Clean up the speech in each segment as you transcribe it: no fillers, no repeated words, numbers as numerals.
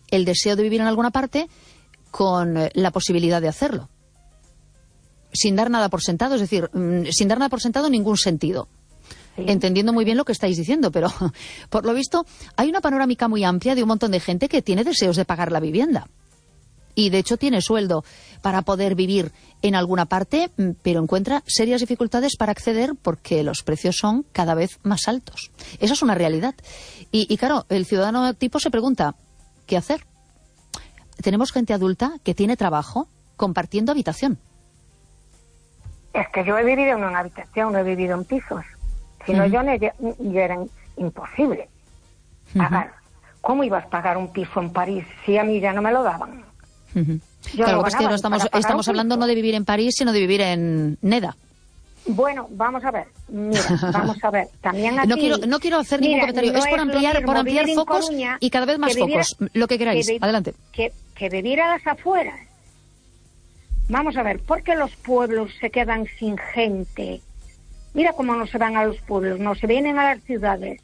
el deseo de vivir en alguna parte con la posibilidad de hacerlo. Sin dar nada por sentado, es decir, sin dar nada por sentado en ningún sentido. Sí. Entendiendo muy bien lo que estáis diciendo, pero por lo visto hay una panorámica muy amplia de un montón de gente que tiene deseos de pagar la vivienda. Y de hecho tiene sueldo para poder vivir en alguna parte, pero encuentra serias dificultades para acceder porque los precios son cada vez más altos. Esa es una realidad. Y claro, el ciudadano tipo se pregunta, ¿qué hacer? Tenemos gente adulta que tiene trabajo compartiendo habitación. Es que yo he vivido en una habitación, no he vivido en pisos. Si no, yo era imposible pagar. ¿Cómo ibas a pagar un piso en París si a mí ya no me lo daban? Claro, es que no estamos hablando no de vivir en París, sino de vivir en Neda. Bueno, vamos a ver. Mira, vamos a ver. También aquí, no quiero hacer ningún comentario. No es por ampliar focos Coruña, y cada vez más focos. Lo que queráis. Adelante. Que vivir a las afueras. Vamos a ver, ¿por qué los pueblos se quedan sin gente? Mira cómo no se van a los pueblos, no se vienen a las ciudades.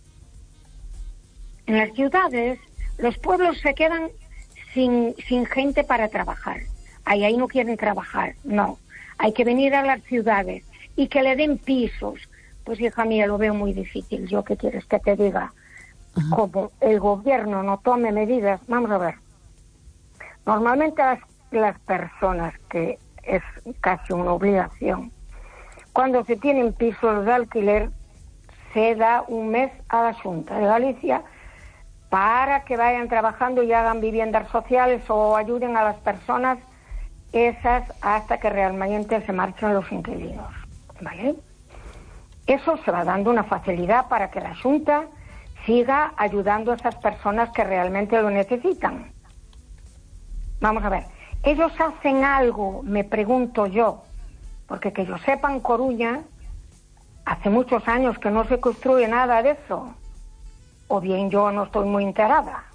En las ciudades, los pueblos se quedan sin gente para trabajar. Ahí no quieren trabajar, no. Hay que venir a las ciudades y que le den pisos. Pues hija mía, lo veo muy difícil. ¿Yo qué quieres que te diga? Como el gobierno no tome medidas, vamos a ver. Normalmente las personas, que es casi una obligación, cuando se tienen pisos de alquiler, se da un mes a la Xunta de Galicia para que vayan trabajando y hagan viviendas sociales o ayuden a las personas esas hasta que realmente se marchen los inquilinos, ¿vale? Eso se va dando una facilidad para que la Xunta siga ayudando a esas personas que realmente lo necesitan. Vamos a ver, ellos hacen algo, me pregunto yo, porque que yo sepa, en Coruña hace muchos años que no se construye nada de eso, o bien yo no estoy muy enterada.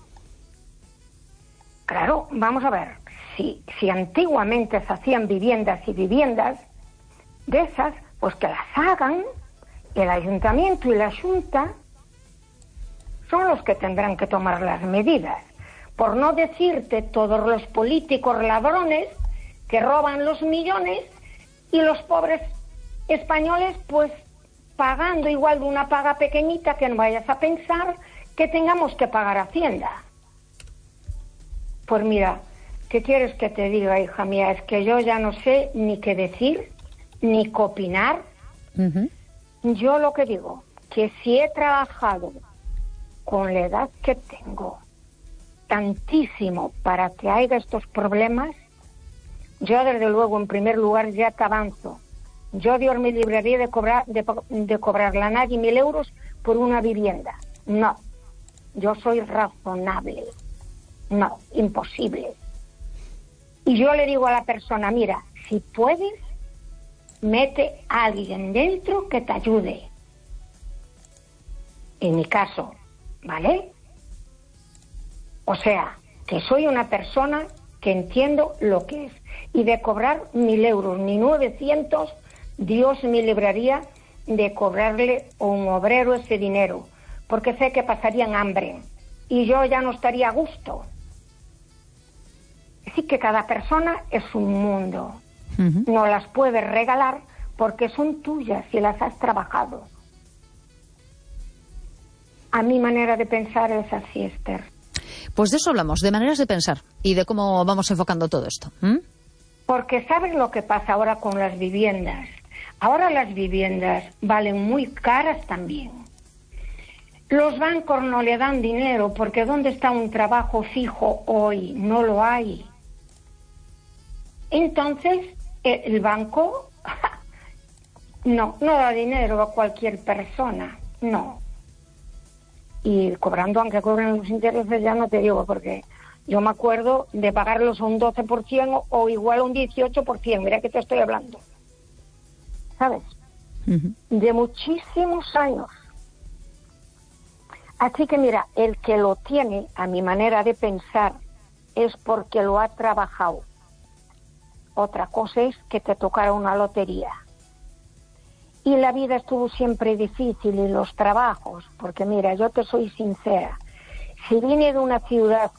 Claro, vamos a ver, si antiguamente se hacían viviendas y viviendas de esas, pues que las hagan el ayuntamiento y la Xunta, son los que tendrán que tomar las medidas. Por no decirte todos los políticos ladrones que roban los millones y los pobres españoles pues pagando igual de una paga pequeñita, que no vayas a pensar que tengamos que pagar Hacienda. Pues mira, ¿qué quieres que te diga, hija mía? Es que yo ya no sé ni qué decir, ni qué opinar. Yo lo que digo, que si he trabajado con la edad que tengo tantísimo para que haya estos problemas, yo desde luego en primer lugar ya te avanzo, yo Dios me libraría de cobrarle a nadie 1.000 euros por una vivienda. No, yo soy razonable. No, imposible. Y yo le digo a la persona, mira, si puedes, mete a alguien dentro que te ayude. En mi caso, ¿vale? O sea, que soy una persona que entiendo lo que es. Y de cobrar 1.000 euros ni 900, Dios me libraría de cobrarle a un obrero ese dinero, porque sé que pasarían hambre y yo ya no estaría a gusto. Así que cada persona es un mundo. No las puedes regalar porque son tuyas y las has trabajado. A mi manera de pensar es así, Esther. Pues de eso hablamos, de maneras de pensar y de cómo vamos enfocando todo esto. Porque ¿sabes lo que pasa ahora con las viviendas? Ahora las viviendas valen muy caras también. Los bancos no le dan dinero porque ¿dónde está un trabajo fijo hoy? No lo hay. Entonces, el banco no da dinero a cualquier persona, no. Y cobrando, aunque cobren los intereses, ya no te digo, porque yo me acuerdo de pagarlos a un 12% o igual a un 18%, mira que te estoy hablando, ¿sabes? De muchísimos años. Así que mira, el que lo tiene, a mi manera de pensar, es porque lo ha trabajado. Otra cosa es que te tocara una lotería. Y la vida estuvo siempre difícil y los trabajos, porque mira, yo te soy sincera, si vine de una ciudad